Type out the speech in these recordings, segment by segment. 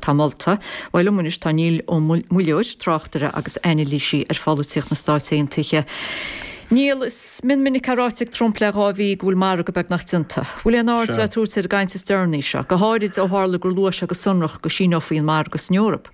tamolta, bhil muis tá níl ó muileoid tráchtara agus einelísí fáiltíocht na stáisiíntiche. Níl is minnig caráteach Trump le ráhí gúil mar go beh nach tinta. Bhfuil an áir le túr sé gaiint stearní seo, go háid ó hála gur luas agus sunrach go síóíon mar agus Eorop.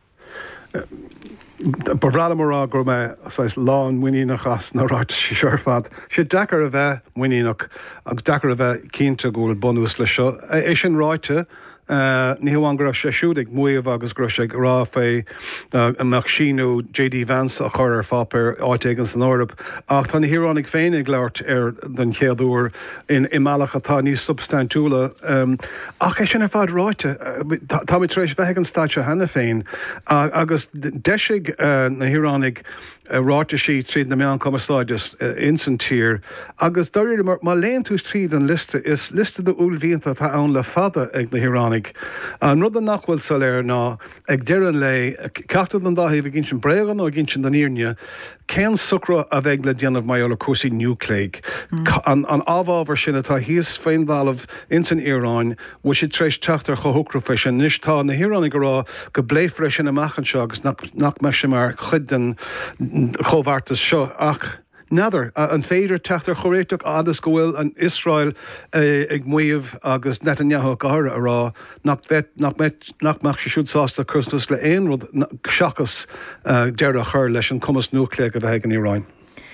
Bhrála marrá gur me lán muíach as na ráit seirfad. sé dechar a bheith muíach agus dechar a bheith cínta gúil bonús le seo. É sin ráite, ní bháin go raibh sé siúdig muomh agus gro sé rá fé amach sinú JD Vance a chur ar fápar áitégan san Eorop. Ach tá na hiránig féinnig leirt ar den chéadúr in meallach atá níos substantúla. Ach é sin ar fad ráite, tá mé trééis bheith an státe hena féin, agus deisig na hiránig ráte sí tríd na meán commeráides insantír, agus doir má léon tús tríd an liste is liste de úlhíonnta tá ann le fada ag na hiránig. An rud an nachhfuil sa léir ná ag deirean le ceachta an dáhíh ginn sin bregan ó ginn sin den íne, cén sucra a bheith le déanamh maiol cuasí nucléig. An ábhábhar sin atá híos féindálah in san Iráin, bhui si trééis teachtar chothúcra fé sin níos tá na hiránig gorá go bléifre sin amachchan seo agus nach me sem mar chud den chomhhartas seo ach nadidir an féidir teachtar choréiteach adas go bhfuil an Israel ag muomh agus Netanyahu gáir ará nach meach sé siúdsásta custas le éon rud seachas deir a chur leis an cumas nucléig a bheith an Iráin.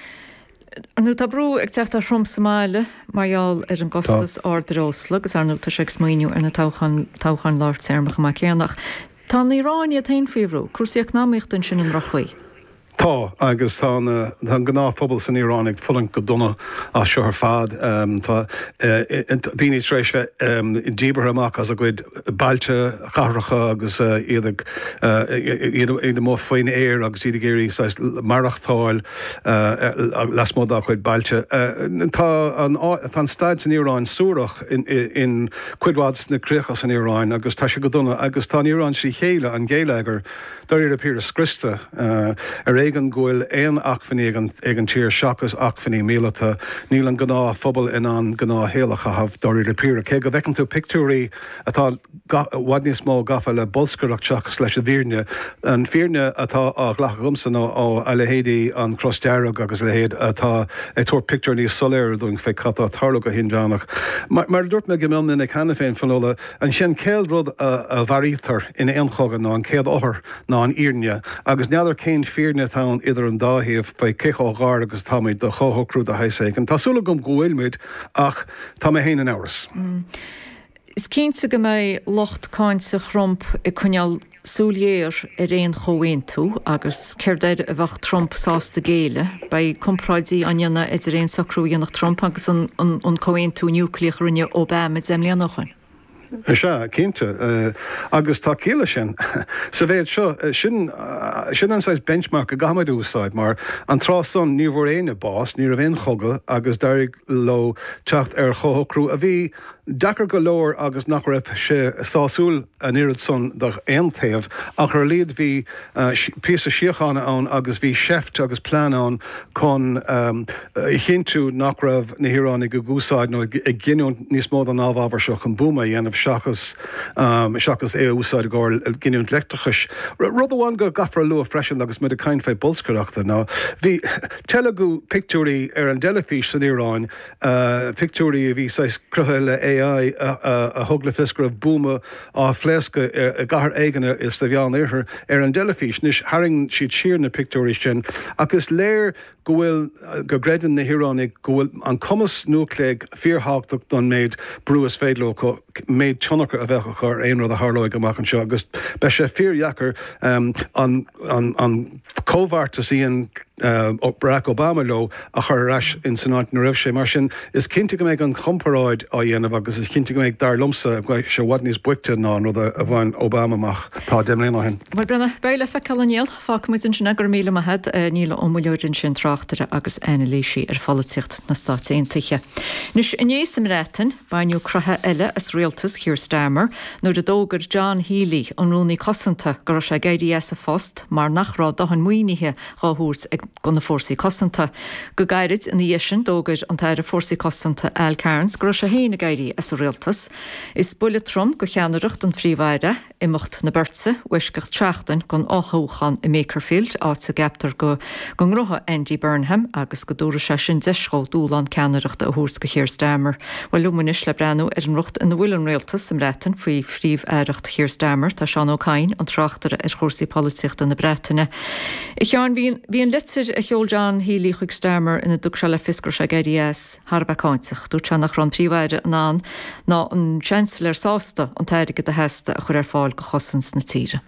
Anú tá brú ag teachtar Trump Somáile marall ar an gostas ardrosla agus arnú tá sé smaoinú ar na táchan láirt séirmach má céannach. Tá na Iráin a tain fihrú, cuasaíoch náíocht an sin an rachuí. Tá agus tá gná phobal san Iránig fulan go donna a seo ar fad tá daoine trééis bheith díbar amach as a gcuid bailte characha agus iad mó faoin éir agus iad géirí marachtáil las mód a chuid bailte. Tá staid san Iráin súrach in cuidhád na cruchas san Iráin agus tá sé go donna agus tá Iráin sí chéile an géileagar doir a pír scrista an ghfuil éon achfaní ag an tír seachas achfaní mílata níl an gná phobal in an gná héalacha haf doirí le píra. Cé go bhecinn tú pictúí atá wadníos mó gafa le bolscarach seachas leis a bhíne. An fíorne atá á ghlacha gumsan ó Lehéadí an Crossdearg agus Lehéad atá túir pictúr níos soléir dún fé catá tarla go hindeánach. Mar dúirt me gomilna ag chena féin fanóla an sin céad rud a bharítar ina éonchogan ná an céad áthar ná an íorne agus neadidir cén fíorne tán idir an dáhíomh fe ceá gáir agus táid do chothocrú a heiséig. Tásúla gom gohfuilmuid ach tá mé héana an áras. Is cínta go mé locht cáint sa Trump i chuneal súléir a réon chohain tú agus céirdéir a bheith Trump sásta géile bei compráidí anna idir réon sacrúí nach Trump agus an chohain tú núcleach rinne Obama zemlíon nachin. Se cínte agus tá cíile sin sa bhéad seo sin anáis benchmark a gaid úsáid mar an trásán ní bhór éine bás ní a bhéon chogad agus dairigh lo teacht ar chothocrú a bhí dechar go leir agus nach raibh sé sáúil an iad son do éontaobh ach ar líad bhí pí a siochána ann agus bhí seft agus plánán chun chinú nach raibh na hiránig go gúsáid nó ag giniún níos mód an ábhahar seo chun búma dhéanamh seachas é úsáid gáil giniún letrachas. Rud amháin go gafar lu a freisin agus mud a caiin fé bolscareachta ná. Bhí telegú pictúí ar an delafís san Iráin, pictúí a bhí cruthe le AI a thugla fiscar búma á phléasca a gahar éigeanna is de bheán éair ar an delafís, níos haing siad siar na pictúí sin agus léir go bhfuil go greidan na hiránig go bhfuil an cumas núcléig fíorthachtaach don méid brúas féidló méid tionachar a bheith chur éon rud a tharlóid goach an seo agus be sé fíorheachar an cóhhartas íon Barack Obama lo a churáis in Senát na raibh sé mar sin is cinnte go méid an chomparáid á dhéanamh agus is cinnte go méid dar lomsa se bhhad níos buicte ná nó a bhain Obamaach tá déimlíon á hin. Mar brena beile feicalaníal fá mu sin sin gur míle head níle ómúleoirin sin trach tráchtara agus Annalísí fallaticht na Stáit Aontaithe. Nus inéis am rétan, bainú crutha eile as rialtas Keir Starmer, nuair a dógur John Healy an rúnaí cosanta gur sé gairí a fost, mar nachrá dahan muoinithe ráthúirt ag gona fórsaí cosanta. Go gairid in dhéisisin dógur an tair a fórsaí cosanta Al Cairns gur sé héna gairí as rialtas. Is buile trom go cheannarucht an phríomhhaire imecht na Bertsa, uiscecht teachtain gon áthúchan i Makerfield áit a gaptar go ngrotha Andy Burnham agus go dúra sé sin deisró dúlan ceannarucht a thuairt go Keir Starmer. Well lumanis le breanú an rucht in bhfuil an réaltas sam rétan faoi phríomh-éireacht Keir Starmer tá Seán O'Kane an tráchtara chórsaí políochta na Breataine. I cheann bhí an litir a cheol John Healy chuig Starmer ina dúg se le fiscar sé gairías Harba Cáinteach dú teannach ran príomhhaire ná an Chancellor sásta an teirige a heasta a chur fáil go chosans na tíre.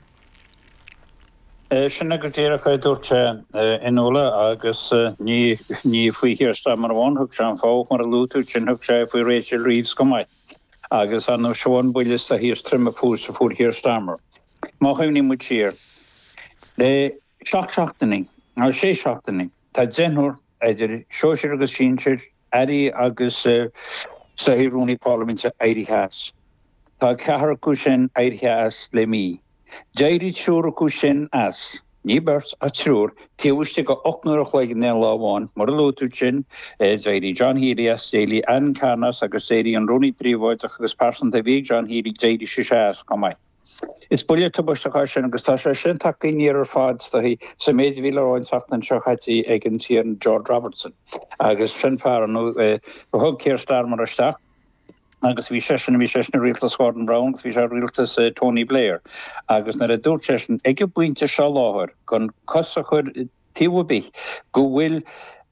Sinna go dtírecha dúirte inóla agus ní faoi Keir Starmer bháin thug se an fág mar a lútú sin thug sé faoi Rachel Reeves go maiid. Agus an seán builis a híos trim a fús a fúr Keir Starmer. Má chuimní mu tír. Le seachtainning, á sé seachtainning, tá dénúir idir seoisiir agus sínsir, airí agus sa híróní Parliamente éirithe. Tá cethar acu sin éirithe le mí. Déirí trúr acu sin as. Ní bers a trúr, tíhuiste go 8 na láháin, mar a lútú sin, déirí John Healy as déirí Ann Carnas agus déirí an Róní Tríomhhaid agus person a bhí John Healy déirí siseas go maiid. Is buile tubaiste sin agus tá sé sin takeí níar fád hí sa méid bhíleráin seachtain seo chaití ag an tíar George Robertson. Agus sin fear nó go thug Keir Starmer isteach. Agus bhí sé rialtas Gordon Brown, bhí sé rialtas Tony Blair. Agus na a dúirt sé ag go buinte se láthir gon cosa chur tíhbí go bhfuil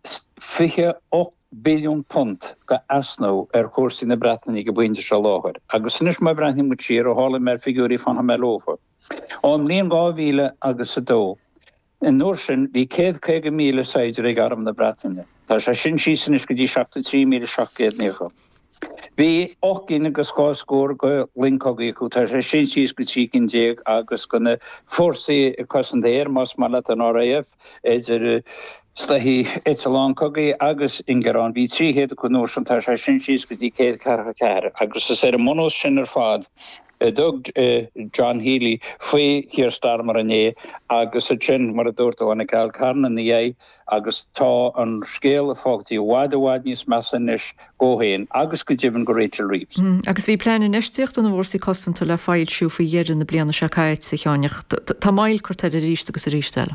28 billiún punt go asnó chósaí na Breataine go buinte se láthir. Agus sinis mai brethim mu tír ó hála mar figúrí fan ha me lófa. Am líon 2000 agus a dó. In nóir sin bhí 100 míle saidir ag arm na Breataine. Tá sé sin sísanis go dtí 73 míle 709. Bhí 8 agus scór go lincogaí chu tá sé sin síos go tícinn déag agus gona fórsaí cosan déir más mala an RAF idir slahí Etaláncogaí agus ingarán bhí tríhéad go nóir an tá sé sin síos go dtí 144 agus is ar mós sin ar fád dug John Healy faoi Keir Starmer ané agus a sin mar a dúirt óna Al Carnan na agus tá an scéal a fágtaí bhád níos measanis góhéin agus go dtíobhann go Rachel Reeves. Agus bhí plein in isteocht an bhórsaí cosanta le fáil siú faoi dhéireann na bliana seacáid sa cheáineach. Tá máil chuirtead a ríist agus a rístelle.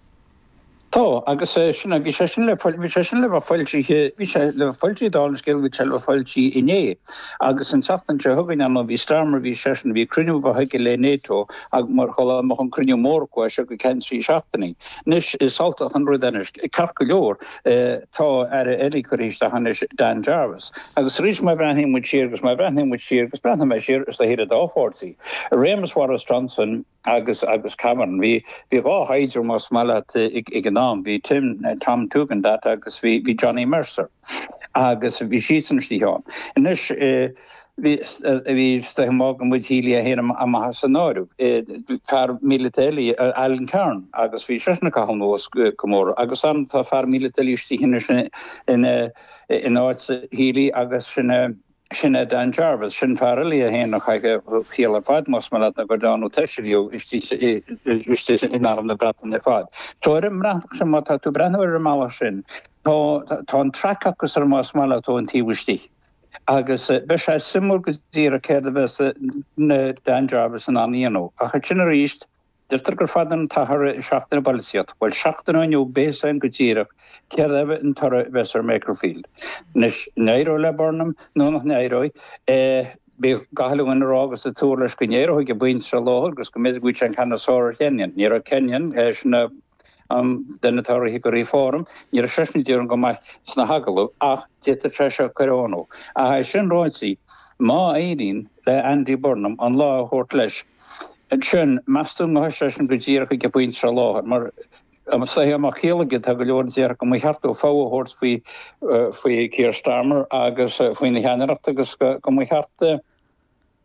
Tá agus sinna bhí sé sin le fáiltí dána scéal bhí se le fáiltí iné. Agus an seachtain se thugann an bhí Starmer bhí sesin bhí cruinniú bhaice le NATO ag mar chola mo an cruinniú mórcua se go censí seachtainning. Nis is salta an rudanis car go leor tá ar éí choríiste hanis Dan Jarvis. Agus rís mai brethim mu tír agus mai brethim mu tír agus brethim mai sír is le hir a dáfórsaí. Rémas war Johnson agus Cameron bhí gá haidir más mala ag an nám bhí Tom Tugan dat agus bhí Johnny Mercer agus bhí sísanstí háin. Inis bhí mágan muid Healy a héanam am hasanáú fear militéli Alan Cairn agus bhí sena cahan nós gomór agus an tá fear militéistí hinne in áit Healy agus sinna Dan Jarvis sin fearlí a héanach ag chéal fad más me na go dáú teisiú istí in arm na Breataine fad. Tá mra sem má tú brennhir mála sin tá an treachgus ar más mála tó an tíhistí. Agus be sé simú go dtír a céir a bheits na Dan Jarvis an aníanó. A chu sin a ríist Dirtar gur fadan tahar seachtain balisiat, bhil seachtain aniu bésain go tíireach ceir ebh an tar Western Makerfield. Nis neiro le Burnham, nónach neiroi, be gahalúin rágus a túr leis go néiro go buint se láhar, gus go méid gúit an canna sóir Kenyan. Níar a Kenyan, sinna denna tar hi go réform, níar a sesni dír go mai sna hagalú, ach déta treise corona. A ha sin roinsí, má éirín le Andy Burnham an lá hort leis. Sin meastum na hesin go ddíach go buint se láhar, mar sa amach chéalaige a go leor déach go mé cheartú fáhort faoi Keir Starmer agus faoin na cheannacht agus go mé cheart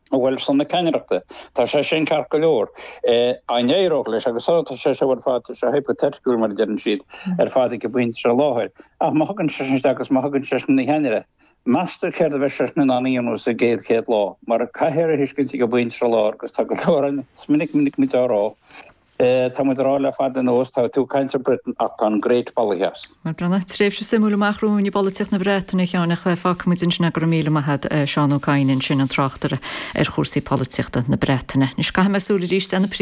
Well sanna keireachta Tá sé sin car go leor anéireach leis agus tá sé se fá se hypotheticúil mar dean siad fád go buint se láthir. Ach magan se agus magan se na henire. Master ceir a bheith se na aíonú a géad chéad lá, mar a caihéir a hiiscinn go buint se lá agus tá go leran smininic mitárá. Tá rá le fad anós tá tú caiinte Britain ach tá Great Ballyhas. Mar brena tréf se simú amachróin i boliteach na bhreitna cheannach fa mu sin gur míle had seanú caiin sin an trachttere chósaí politeachta na Breitine. Nis cai meúla ríist anna